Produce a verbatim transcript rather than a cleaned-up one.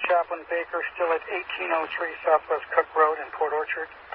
Chaplain Baker, still at eighteen oh three Southwest Cook Road in Port Orchard.